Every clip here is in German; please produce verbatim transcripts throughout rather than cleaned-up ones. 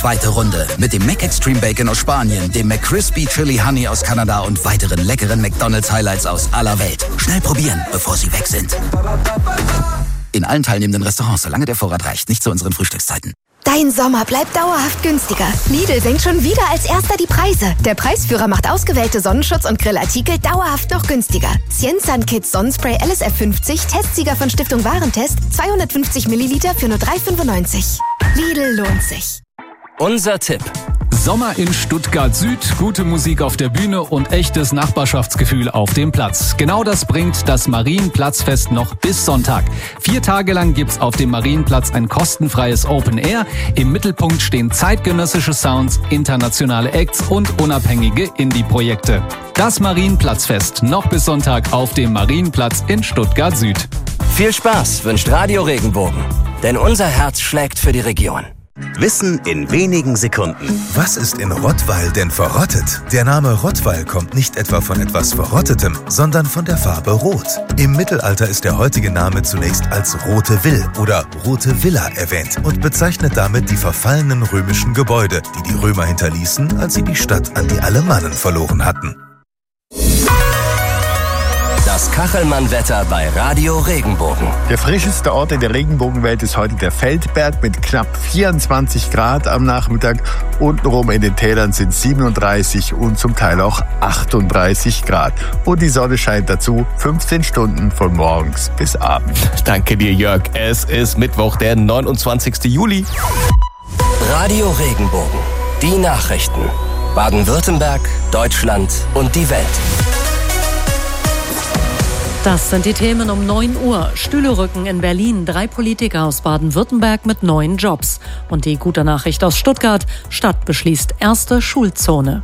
zweite Runde. Mit dem McExtreme Bacon aus Spanien, dem McCrispy Chili Honey aus Kanada und weiteren leckeren McDonald's Highlights aus aller Welt. Schnell probieren, bevor sie weg sind. In allen teilnehmenden Restaurants, solange der Vorrat reicht. Nicht zu unseren Frühstückszeiten. Dein Sommer bleibt dauerhaft günstiger. Lidl senkt schon wieder als erster die Preise. Der Preisführer macht ausgewählte Sonnenschutz- und Grillartikel dauerhaft noch günstiger. Cienzan Kids Sonnenspray L S F fünfzig, Testsieger von Stiftung Warentest, zweihundertfünfzig Milliliter für nur drei Euro fünfundneunzig. Lidl lohnt sich. Unser Tipp. Sommer in Stuttgart Süd, gute Musik auf der Bühne und echtes Nachbarschaftsgefühl auf dem Platz. Genau das bringt das Marienplatzfest noch bis Sonntag. Vier Tage lang gibt's auf dem Marienplatz ein kostenfreies Open Air. Im Mittelpunkt stehen zeitgenössische Sounds, internationale Acts und unabhängige Indie-Projekte. Das Marienplatzfest noch bis Sonntag auf dem Marienplatz in Stuttgart Süd. Viel Spaß wünscht Radio Regenbogen, denn unser Herz schlägt für die Region. Wissen in wenigen Sekunden. Was ist in Rottweil denn verrottet? Der Name Rottweil kommt nicht etwa von etwas Verrottetem, sondern von der Farbe Rot. Im Mittelalter ist der heutige Name zunächst als Rote Vill oder Rote Villa erwähnt und bezeichnet damit die verfallenen römischen Gebäude, die die Römer hinterließen, als sie die Stadt an die Alemannen verloren hatten. Das Kachelmann-Wetter bei Radio Regenbogen. Der frischeste Ort in der Regenbogenwelt ist heute der Feldberg mit knapp vierundzwanzig Grad am Nachmittag. Untenrum in den Tälern sind siebenunddreißig und zum Teil auch achtunddreißig Grad. Und die Sonne scheint dazu fünfzehn Stunden von morgens bis abends. Danke dir, Jörg. Es ist Mittwoch, der neunundzwanzigsten Juli. Radio Regenbogen. Die Nachrichten. Baden-Württemberg, Deutschland und die Welt. Das sind die Themen um neun Uhr. Stühle rücken in Berlin. Drei Politiker aus Baden-Württemberg mit neuen Jobs. Und die gute Nachricht aus Stuttgart. Stadt beschließt erste Schulzone.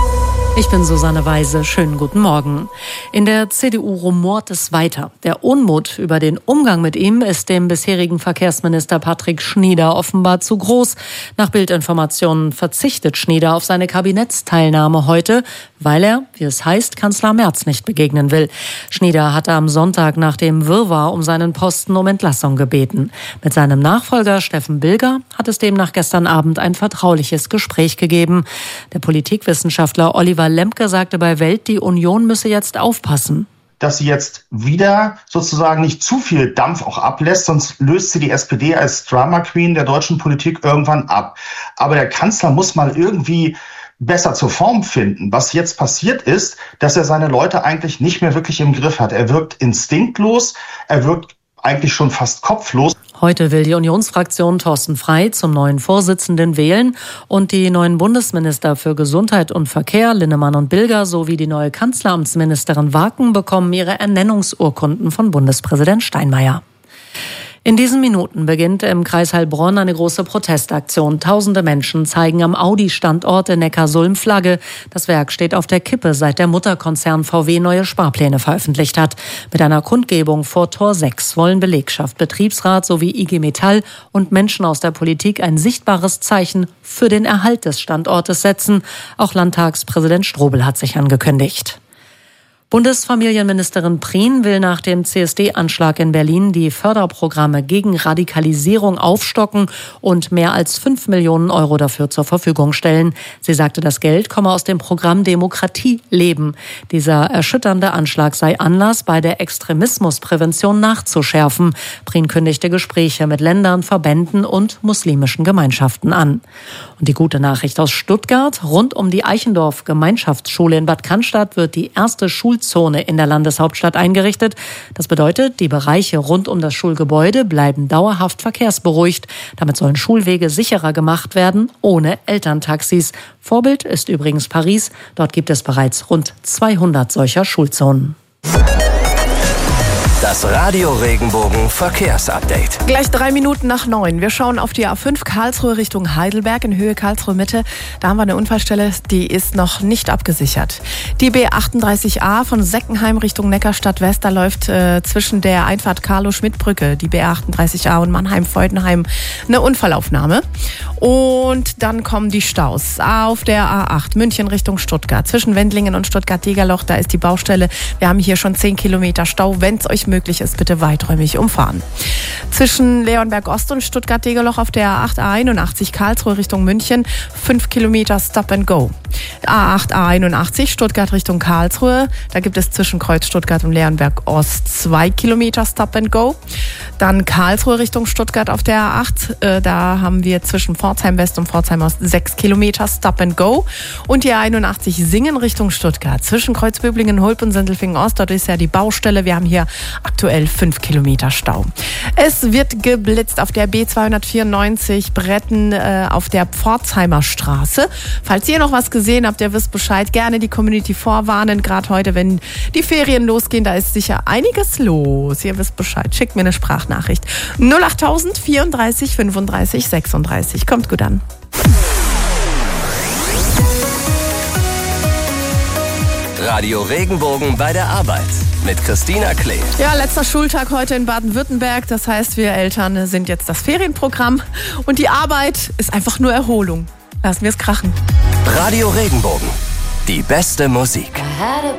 Ich bin Susanne Weise. Schönen guten Morgen. In der C D U rumort es weiter. Der Unmut über den Umgang mit ihm ist dem bisherigen Verkehrsminister Patrick Schnieder offenbar zu groß. Nach Bildinformationen verzichtet Schnieder auf seine Kabinettsteilnahme heute, weil er, wie es heißt, Kanzler Merz nicht begegnen will. Schnieder hatte am Sonntag nach dem Wirrwarr um seinen Posten um Entlassung gebeten. Mit seinem Nachfolger Steffen Bilger hat es demnach gestern Abend ein vertrauliches Gespräch gegeben. Der Politikwissenschaftler Oliver Lemke sagte bei Welt, die Union müsse jetzt aufpassen. Dass sie jetzt wieder sozusagen nicht zu viel Dampf auch ablässt, sonst löst sie die S P D als Drama Queen der deutschen Politik irgendwann ab. Aber der Kanzler muss mal irgendwie besser zur Form finden. Was jetzt passiert ist, dass er seine Leute eigentlich nicht mehr wirklich im Griff hat. Er wirkt instinktlos, er wirkt eigentlich schon fast kopflos. Heute will die Unionsfraktion Thorsten Frey zum neuen Vorsitzenden wählen und die neuen Bundesminister für Gesundheit und Verkehr, Linnemann und Bilger, sowie die neue Kanzleramtsministerin Waken bekommen ihre Ernennungsurkunden von Bundespräsident Steinmeier. In diesen Minuten beginnt im Kreis Heilbronn eine große Protestaktion. Tausende Menschen zeigen am Audi-Standort in Neckarsulm Flagge. Das Werk steht auf der Kippe, seit der Mutterkonzern V W neue Sparpläne veröffentlicht hat. Mit einer Kundgebung vor Tor sechs wollen Belegschaft, Betriebsrat sowie I G Metall und Menschen aus der Politik ein sichtbares Zeichen für den Erhalt des Standortes setzen. Auch Landtagspräsident Strobel hat sich angekündigt. Bundesfamilienministerin Prien will nach dem C S D-Anschlag in Berlin die Förderprogramme gegen Radikalisierung aufstocken und mehr als fünf Millionen Euro dafür zur Verfügung stellen. Sie sagte, das Geld komme aus dem Programm Demokratie leben. Dieser erschütternde Anschlag sei Anlass, bei der Extremismusprävention nachzuschärfen. Prien kündigte Gespräche mit Ländern, Verbänden und muslimischen Gemeinschaften an. Und die gute Nachricht aus Stuttgart: Rund um die Eichendorff-Gemeinschaftsschule in Bad Cannstatt wird die erste Schulzone in der Landeshauptstadt eingerichtet. Das bedeutet, die Bereiche rund um das Schulgebäude bleiben dauerhaft verkehrsberuhigt. Damit sollen Schulwege sicherer gemacht werden, ohne Elterntaxis. Vorbild ist übrigens Paris. Dort gibt es bereits rund zweihundert solcher Schulzonen. Das Radio Regenbogen Verkehrsupdate. Gleich drei Minuten nach neun. Wir schauen auf die A fünf Karlsruhe Richtung Heidelberg in Höhe Karlsruhe Mitte. Da haben wir eine Unfallstelle, die ist noch nicht abgesichert. Die B achtunddreißig A von Seckenheim Richtung Neckarstadt West, da läuft äh, zwischen der Einfahrt Carlo-Schmidt-Brücke, die B achtunddreißig A und Mannheim-Feudenheim, eine Unfallaufnahme. Und dann kommen die Staus auf der A acht München Richtung Stuttgart. Zwischen Wendlingen und Stuttgart-Degerloch, da ist die Baustelle. Wir haben hier schon zehn Kilometer Stau. Wenn es euch möglich ist, bitte weiträumig umfahren. Zwischen Leonberg Ost und Stuttgart-Degerloch auf der A acht A einundachtzig Karlsruhe Richtung München fünf Kilometer Stop and Go. A acht A einundachtzig Stuttgart Richtung Karlsruhe, da gibt es zwischen Kreuz Stuttgart und Leonberg Ost zwei Kilometer Stop and Go. Dann Karlsruhe Richtung Stuttgart auf der A acht, äh, da haben wir zwischen Pforzheim West und Pforzheim Ost sechs Kilometer Stop and Go. Und die A einundachtzig Singen Richtung Stuttgart zwischen Kreuzböblingen, Hulp und Sindelfingen Ost, dort ist ja die Baustelle. Wir haben hier aktuell fünf Kilometer Stau. Es wird geblitzt auf der B zweihundertvierundneunzig Bretten äh, auf der Pforzheimer Straße. Falls ihr noch was gesehen habt, ihr wisst Bescheid, gerne die Community vorwarnen. Gerade heute, wenn die Ferien losgehen, da ist sicher einiges los. Ihr wisst Bescheid. Schickt mir eine Sprachnachricht. null achttausend vierunddreißig fünfunddreißig sechsunddreißig. Kommt gut an. Radio Regenbogen bei der Arbeit mit Christina Klee. Ja, letzter Schultag heute in Baden-Württemberg. Das heißt, wir Eltern sind jetzt das Ferienprogramm und die Arbeit ist einfach nur Erholung. Lassen wir es krachen. Radio Regenbogen. Die beste Musik.